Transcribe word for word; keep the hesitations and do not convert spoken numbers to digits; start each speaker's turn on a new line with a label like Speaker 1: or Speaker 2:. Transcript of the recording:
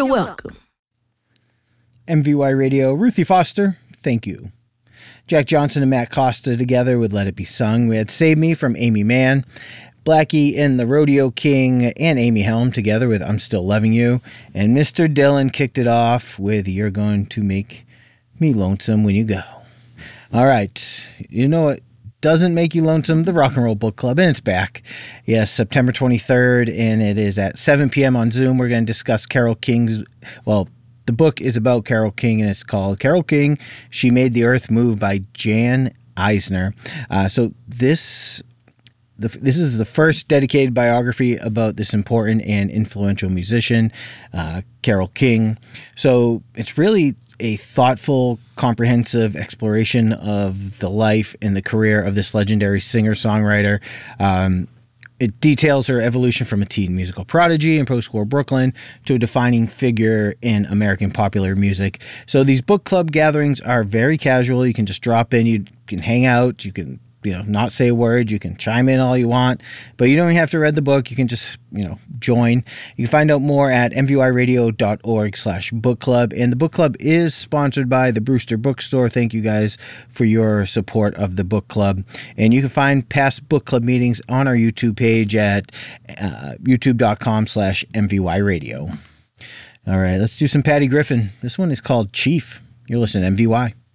Speaker 1: You're welcome.
Speaker 2: M V Y Radio, Ruthie Foster, thank you. Jack Johnson and Matt Costa together with Let It Be Sung. We had Save Me from Amy Mann. Blackie and the Rodeo King and Amy Helm together with I'm Still Loving You. And Mister Dillon kicked it off with You're Going to Make Me Lonesome When You Go. All right. You know what doesn't make you lonesome? The Rock and Roll Book Club, and it's back. Yes, September twenty-third, and it is at seven p.m. on Zoom. We're going to discuss Carole King's, well, the book is about Carole King, and it's called Carole King, She Made the Earth Move by Jan Eisner. Uh, so this the, this is the first dedicated biography about this important and influential musician, uh, Carole King. So it's really a thoughtful, comprehensive exploration of the life and the career of this legendary singer-songwriter. Um, It details her evolution from a teen musical prodigy in post-war Brooklyn to a defining figure in American popular music. So these book club gatherings are very casual. You can just drop in. You can hang out. You can, you know, not say a word. You can chime in all you want, but you don't even have to read the book. You can just, you know, join. You can find out more at mvyradio.org slash book club. And the book club is sponsored by the Brewster Bookstore. Thank you guys for your support of the book club. And you can find past book club meetings on our YouTube page at uh, youtube.com slash mvyradio. All right, let's do some Patty Griffin. This one is called Chief. You're listening to M V Y.